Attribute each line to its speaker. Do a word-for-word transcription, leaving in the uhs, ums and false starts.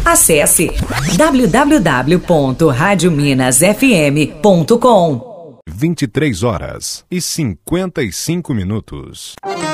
Speaker 1: Acesse w w w ponto rádio minas f m ponto com.
Speaker 2: vinte e três horas e cinquenta e cinco minutos.